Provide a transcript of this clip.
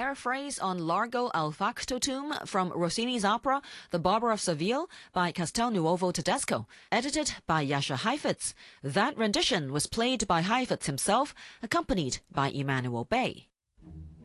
paraphrase on Largo al Factotum from Rossini's opera The Barber of Seville by Castelnuovo Tedesco, edited by Jascha Heifetz. That rendition was played by Heifetz himself, accompanied by Emmanuel Bay.